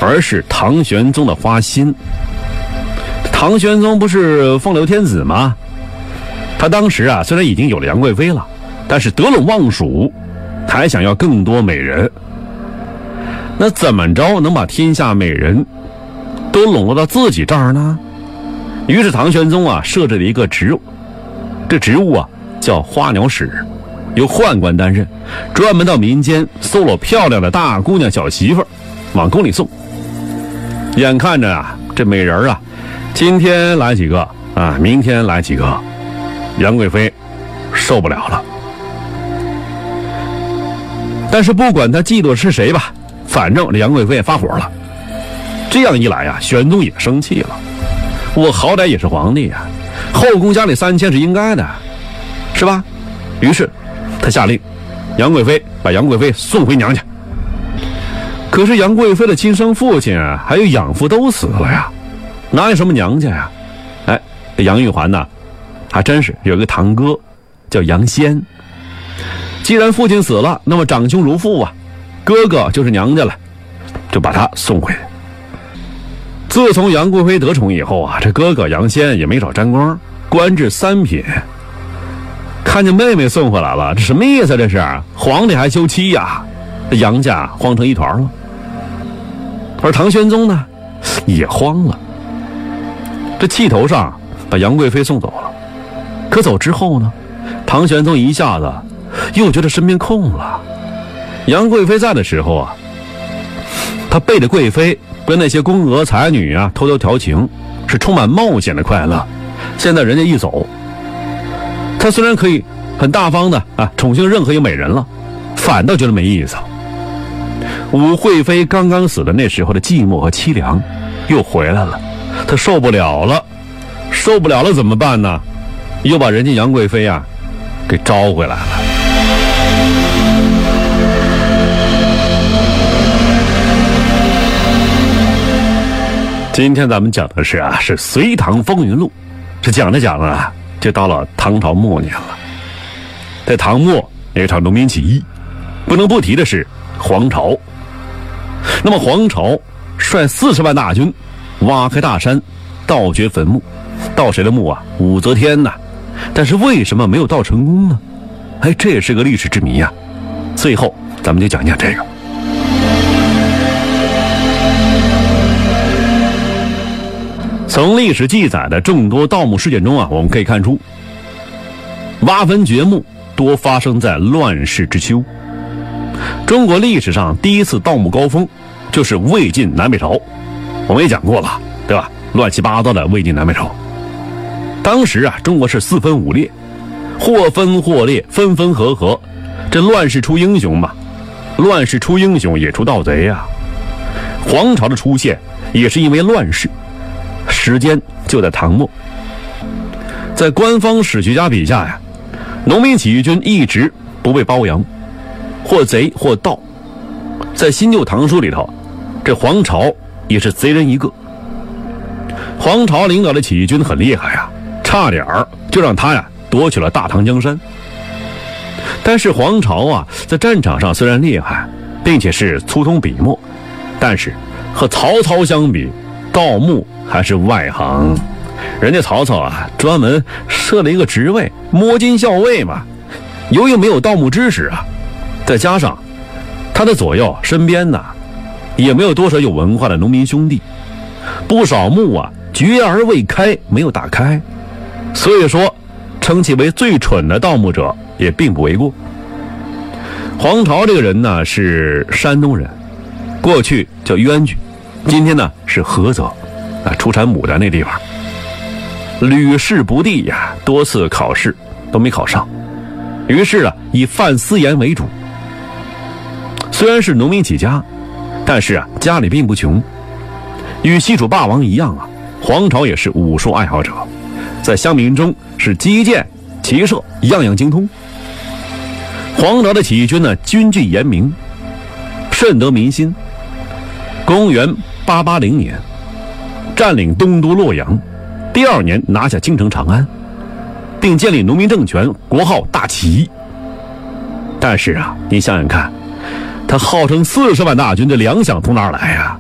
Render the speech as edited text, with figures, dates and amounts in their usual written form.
而是唐玄宗的花心。唐玄宗不是风流天子吗？他当时啊虽然已经有了杨贵妃了，但是得陇望蜀，他还想要更多美人。那怎么着能把天下美人都笼络到自己这儿呢？于是唐玄宗啊设置了一个职务，这职务啊叫花鸟使，由宦官担任，专门到民间搜罗漂亮的大姑娘小媳妇儿往宫里送。眼看着啊这美人啊今天来几个啊，明天来几个，杨贵妃受不了了。但是不管他嫉妒的是谁吧，反正这杨贵妃也发火了。这样一来啊，玄宗也生气了。我好歹也是皇帝啊，后宫佳丽3000是应该的，是吧？于是他下令把杨贵妃送回娘家。可是杨贵妃的亲生父亲啊还有养父都死了呀，哪有什么娘家呀？杨玉环呢还真是有一个堂哥叫杨仙。既然父亲死了，那么长兄如父啊，哥哥就是娘家了，就把他送回来。自从杨贵妃得宠以后啊，这哥哥杨仙也没少沾光，官至3品。看见妹妹送回来了，这什么意思？这是皇帝还休妻呀？杨家慌成一团了。而唐玄宗呢也慌了，这气头上把杨贵妃送走了。可走之后呢，唐玄宗一下子又觉得身边空了。杨贵妃在的时候啊，他背着贵妃跟那些宫娥才女啊偷偷调情，是充满冒险的快乐。现在人家一走，他虽然可以很大方的啊宠幸任何一个美人了，反倒觉得没意思。武惠妃刚刚死的那时候的寂寞和凄凉又回来了，他受不了了怎么办呢？又把人家杨贵妃啊给招回来了。今天咱们讲的是《隋唐风云录》，这讲着讲着啊，就到了唐朝末年了。在唐末有一场农民起义，不能不提的是黄巢。那么黄巢率40万大军挖开大山，盗掘坟墓。盗谁的墓啊？武则天呐。但是为什么没有盗成功呢？这也是个历史之谜啊。最后咱们就讲讲这个。从历史记载的众多盗墓事件中啊，我们可以看出，挖坟掘墓多发生在乱世之秋。中国历史上第一次盗墓高峰就是魏晋南北朝，我们也讲过了，对吧？乱七八糟的魏晋南北朝。当时啊，中国是4分5裂，或分或裂，分分合合。这乱世出英雄嘛，乱世出英雄也出盗贼啊。黄巢的出现也是因为乱世，时间就在唐末。在官方史学家笔下呀，农民起义军一直不被褒扬，或贼或盗。在新旧唐书里头，这黄巢也是贼人一个。黄巢领导的起义军很厉害呀，差点就让他呀夺取了大唐江山。但是黄巢啊，在战场上虽然厉害，并且是粗通笔墨，但是和曹操相比，盗墓还是外行。人家曹操啊，专门设了一个职位，摸金校尉嘛。由于没有盗墓知识啊，再加上他的左右身边呢，也没有多少有文化的农民兄弟，不少墓啊绝而未开，没有打开。所以说，称其为最蠢的盗墓者也并不为过。黄巢这个人呢是山东人，过去叫冤举，今天呢是菏泽出产牡丹那地方。屡试不第呀，多次考试都没考上，于是啊以贩私盐为主。虽然是农民起家，但是啊家里并不穷。与西楚霸王一样啊，黄巢也是武术爱好者，在乡民中是击剑骑射样样精通。黄巢的起义军呢军纪严明，甚得民心。公元880年占领东都洛阳，第2年拿下京城长安，并建立农民政权，国号大齐。但是啊，你想想看，他号称40万大军的粮饷从哪儿来啊？